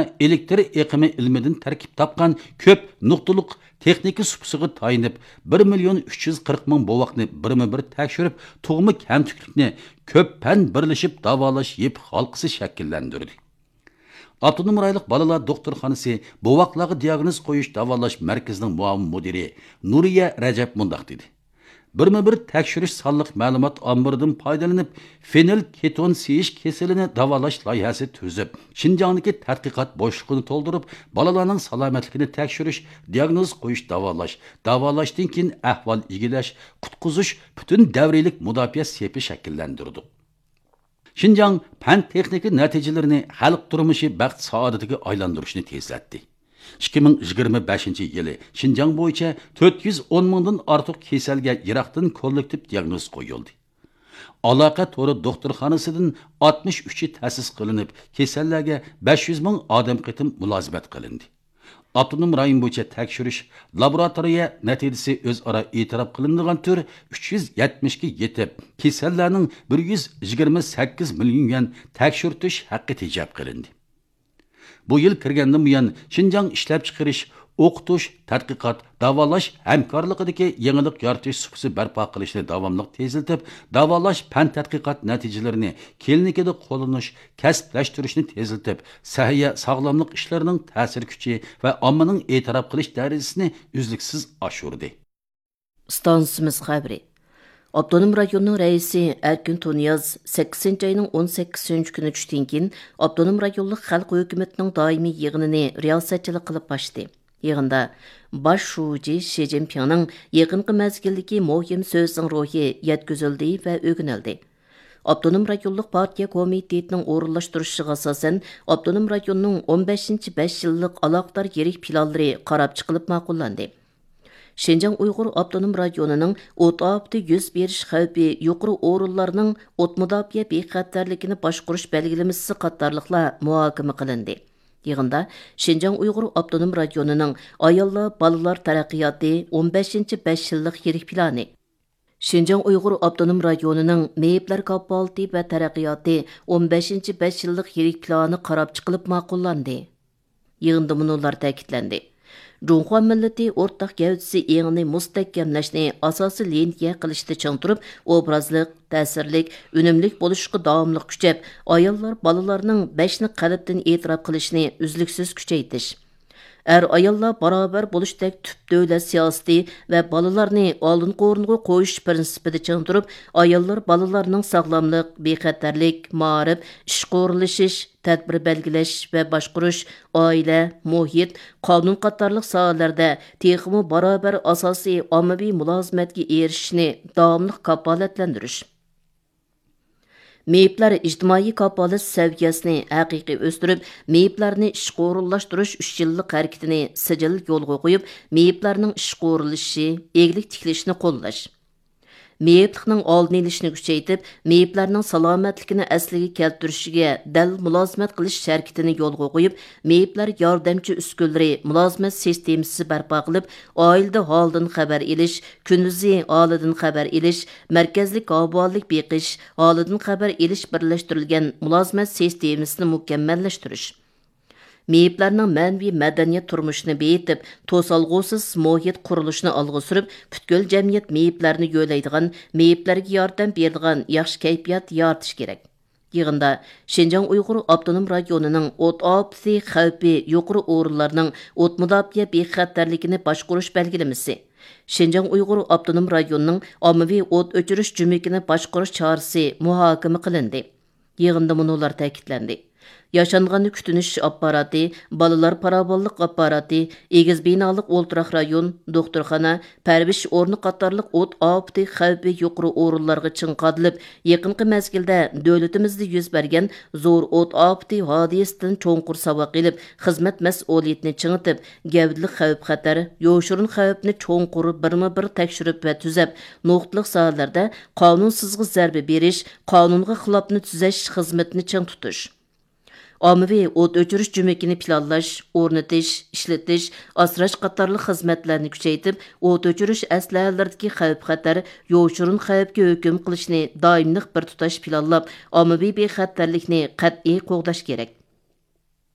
elektr eqimi ilmidan tarkib topgan ko'p nuqtaliq texnika supsiga tayinib 1.340.000 bovoqni birma-bir tekshirib, tug'ma kamtuklikni ko'p fan birlashib davolash yep halqisi shakllantirdi. Avtonom rayonlik balalar doktorxonasi bovoqlarga diagnoz qo'yish davolash markazining muavin mudiri Nuriya Rajab mundaq dedi. Bir tekshirish sonliq ma'lumot ombiridan foydalanib, fenil keton seyish kasalini davolash loyihasi tuzib, Xinjiangdagi tadqiqot bo'shlig'ini to'ldirib, balalarning salomatligini tekshirish, diagnoz qo'yish, davolashdan keyin ahvol egilash, qutqizish butun davriylik mudofaa sepi shakllantirdi. Xinjiang fan texnika natijalarini xalq turmushi baxt saodatiga aylantirishni tezlatdi. 2025 yılı Şinjan bo'yicha 410 mingdan ortiq kasalga Iroqdan kollektiv diagnoz qo'yildi. Aloqa to'ri doktorxonasidan 63 ta'sis qilinib, kasallarga 500 ming odam qitim mulozimat qilindi. Avtonom rayon bo'yicha tekshirish laboratoriya natijasi o'zaro e'tirof qilingan tur 370 ga yetib, kasallarning 128 million yuan tekshirtish haqqi tejab qilindi. Bu yıl kirgandan buyon Xinjiang ishlab chiqarish, o'qitish, tadqiqot, davolash hamkorligidagi yangilik yaratish supsi barpo qilishni davomli tezlatib, davolash fan tadqiqot natijalarini klinikada qo'llanish, kasblashtirishni tezlatib, sahiya sog'lomlik ishlarining ta'sir kuchi va ommaning e'tirof qilish darajasini uzluksiz oshirdi. Stansimiz xabari. Abdunum rayonunun reisi Erkin Tuniyaz 8. ayının 18. günü düştüğün keyin Abdunum rayonluq xalq hökumətinin daimi yığınını riyasətçilik qılıb başladı. Yığında baş şuucu Xi Jinping'nin yaqinqi mezgildagi muhim so'zining ruhi yetkazildi va o'rganildi. Abdunum rayonluq partiya komitetining o'rinlashtirishiga asosan Abdunum rayonining 15. 5 yillik aloqador yirik planlari qarab chiqilib ma'qullandi. Şinjan Uyghur Abdunum rayonining o't ofati yuz berish xavfi yuqori o'rinlarning o't mudofaa bexatarligini boshqarish belgilamasi qatorliqlar muhokama qilindi. Yig'inda Şinjan Uyghur Abdunum rayonining ayollar bolalar taraqqiyoti 15. 5 yillik yirik plani, Şinjan Uyghur Abdunum rayonining meyiblar kapalti va taraqqiyoti 15. 5 yillik yirik plani qarab chiqilib ma'qullandi. Yig'inda munolar ta'kidlandi. Junxo millati o'rtaq gavdisi engini mustahkamlashni asosiy liniya qilishda ching turib, obrazliq, ta'sirlik, unumlik bo'lishga davomli kuchab, ayollar bolalarning 5 ni qalbdan e'tirof qilishni uzluksiz kuchaytirish. Ayollar barobar bo'lishdek tüp davlat siyosati va bolalarni oldingi o'ringa qo'yish prinsipida ching turib, ayollar bolalarning sog'lomlik, bexatarlik, ma'rif, ishga o'rlashish, tadbir belgilash va boshqarish, oila, muhit, qonun qatorliq sohalarda texmo barobar asosiy ommaviy mulozimatga erishishni davomli kafolatlantirish. Meyiplar ijtimoiy kapolat saviyasini haqiqiy o'stirib, meyiplarni ishga o'rinlashtirish 3 yillik harakatini sijil yo'lga qo'yib, meyiplarning ishga o'rinlashishi, eglik tiklashni qo'llash. Meyiplikning oldini olishni kuchaytirib, meyiplarning salomatligini asliga keltirishiga dal mulozimat qilish harakatini yo'lga qo'yib, meyiplar yordamchi uskunlari mulozimat sistemasi barpo qilib, oilada holdan xabar elish, kunduzi holidan xabar elish, markazlik ahvollik beqish, holidan xabar elish birlashtirilgan mulozimat sistemasini mukammallashtirish. Meyiplarning manviy madaniyat turmushini beyitib, to'solg'usiz muhit qurilishini olg'a surib, butkul jamiyat meyiplarni yo'laydigan, meyiplarga yordam beradigan yaxshi kayfiyat yaratish kerak. Yig'inda Şinjan Uyghur Abdunum rayonining o't ofati xavfi yuqori o'rinlarning o't mudofaa bexatarligini boshqarish belgilamasi, Şinjan Uyghur Abdunum rayonining ommaviy o't o'chirish jumikini boshqarish chorasi muhokama qilindi. Yig'inda munolar ta'kidlandi. Yaşanğanı kütünüş apparati, balalar parabollik apparati, egiz binalik o'ltiraq rayon, doktorxana, pərviş ornu qatarlıq o't afati xavfi yuqori o'rinlarga chingqadilib, yaqinqi mezgilda dövlətimizdə yüz bergen zo'r o't afati hadisidan cho'nqur saboq elib, xizmat mas'uliyatini chingitib, gavdlik xavf xatar, yo'shurun xavfni cho'nqur birma-bir tekshirib va tuzab, nuqtliq sohalarda qonunsizga zarba berish, qonunga xilofni tuzash xizmatini ching tutish. Ommaviy o't o'chirish jumikini planlash, o'rnatish, ishlatish, asrash qatorliq xizmatlarni kuchaytirib, o't o'chirish aslahalaridagi xavf-xatar, yo'shurun xavfga hukm qilishni doimliq bir tutash planlab, ommaviy bexatarlikni qat'iy qo'g'dash kerak.